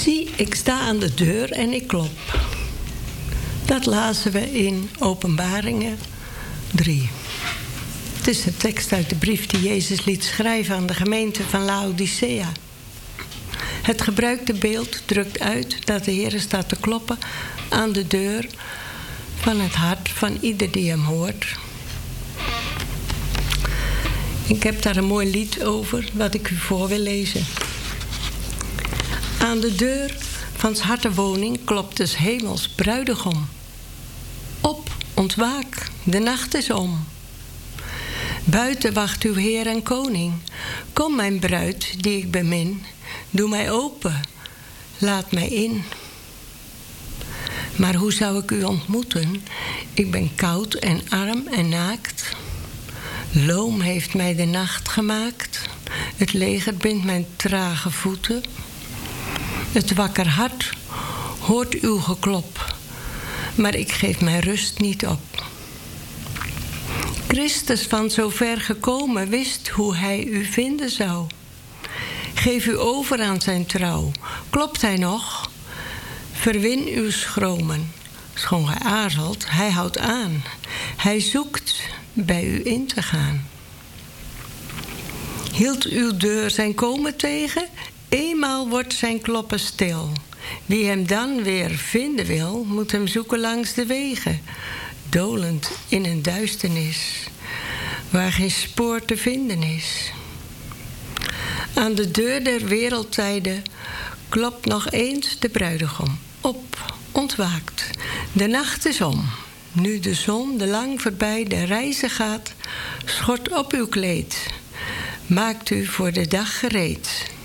Zie, ik sta aan de deur en ik klop. Dat lazen we in Openbaringen 3. Het is de tekst uit de brief die Jezus liet schrijven aan de gemeente van Laodicea. Het gebruikte beeld drukt uit dat de Heer staat te kloppen aan de deur van het hart van ieder die hem hoort. Ik heb daar een mooi lied over, wat ik u voor wil lezen. Aan de deur van 's hartenwoning klopt des hemels bruidegom. Op, ontwaak, de nacht is om. Buiten wacht uw Heer en Koning. Kom, mijn bruid, die ik bemin. Doe mij open, laat mij in. Maar hoe zou ik u ontmoeten? Ik ben koud en arm en naakt. Loom heeft mij de nacht gemaakt. Het leger bindt mijn trage voeten. Het wakker hart hoort uw geklop, maar ik geef mijn rust niet op. Christus van zo ver gekomen wist hoe hij u vinden zou. Geef u over aan zijn trouw. Klopt hij nog? Verwin uw schromen. Schoon hij aarzelt, hij houdt aan. Hij zoekt bij u in te gaan. Hield uw deur zijn komen tegen? Eenmaal wordt zijn kloppen stil. Wie hem dan weer vinden wil, moet hem zoeken langs de wegen. Dolend in een duisternis, waar geen spoor te vinden is. Aan de deur der wereldtijden klopt nog eens de bruidegom. Op, ontwaakt, de nacht is om. Nu de zon de lang voorbij de reizen gaat, schort op uw kleed. Maakt u voor de dag gereed.